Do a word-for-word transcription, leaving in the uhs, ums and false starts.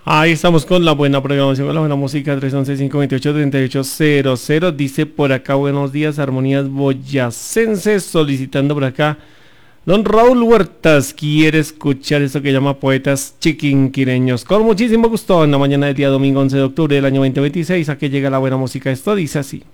Ahí estamos con la buena programación, con la buena música. Tres once, cinco veintiocho, treinta y ocho cero cero. Dice por acá, buenos días, armonías boyacenses. Solicitando por acá, don Raúl Huertas quiere escuchar esto que llama Poetas Chiquinquireños. Con muchísimo gusto, en la mañana del día domingo once de octubre del año dos mil veintiséis. A que llega la buena música. Esto dice así.